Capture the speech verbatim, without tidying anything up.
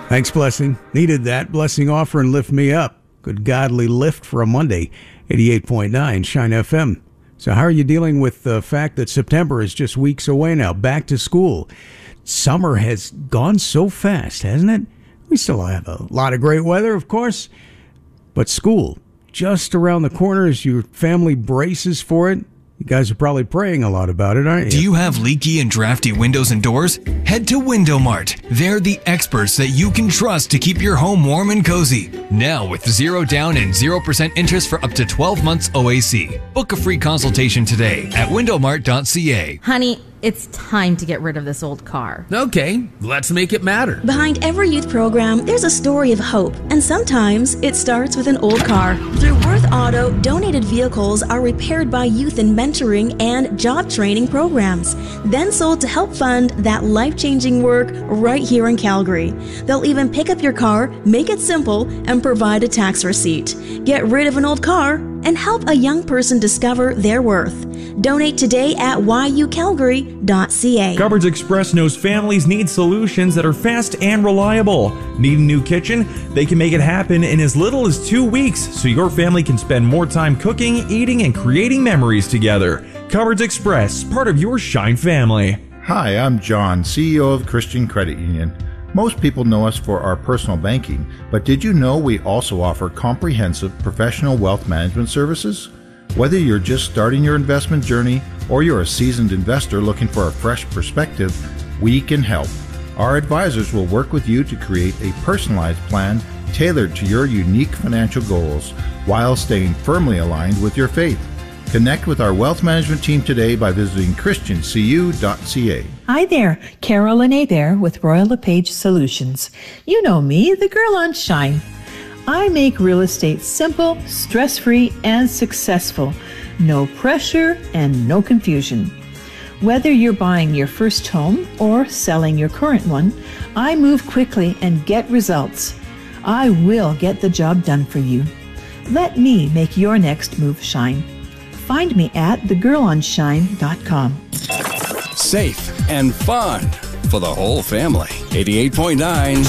Thanks, Blessing. Needed that. Blessing offer and lift me up. Good godly lift for a Monday. eighty-eight point nine Shine F M. So how are you dealing with the fact that September is just weeks away now? Back to school. Summer has gone so fast, hasn't it? We still have a lot of great weather, of course. But school, just around the corner as your family braces for it. You guys are probably praying a lot about it, aren't you? Do you have leaky and drafty windows and doors? Head to Window Mart. They're the experts that you can trust to keep your home warm and cozy. Now with zero down and zero percent interest for up to twelve months O A C. Book a free consultation today at window mart dot c a. Honey, it's time to get rid of this old car. Okay, let's make it matter. Behind every youth program, there's a story of hope, and sometimes it starts with an old car. Through Worth Auto, donated vehicles are repaired by youth in mentoring and job training programs, then sold to help fund that life-changing work right here in Calgary. They'll even pick up your car, make it simple, and provide a tax receipt. Get rid of an old car and help a young person discover their worth. Donate today at y u calgary dot c a. Cupboards Express knows families need solutions that are fast and reliable. Need a new kitchen? They can make it happen in as little as two weeks, so your family can spend more time cooking, eating, and creating memories together. Cupboards Express, part of your Shine family. Hi, I'm John, C E O of Christian Credit Union. Most people know us for our personal banking, but did you know we also offer comprehensive professional wealth management services? Whether you're just starting your investment journey or you're a seasoned investor looking for a fresh perspective, we can help. Our advisors will work with you to create a personalized plan tailored to your unique financial goals while staying firmly aligned with your faith. Connect with our wealth management team today by visiting christian c u dot c a. Hi there, Carolyn Hebert with Royal LePage Solutions. You know me, the girl on Shine. I make real estate simple, stress-free, and successful. No pressure and no confusion. Whether you're buying your first home or selling your current one, I move quickly and get results. I will get the job done for you. Let me make your next move shine. Find me at the girl on shine dot com. Safe and fun for the whole family. eighty-eight point nine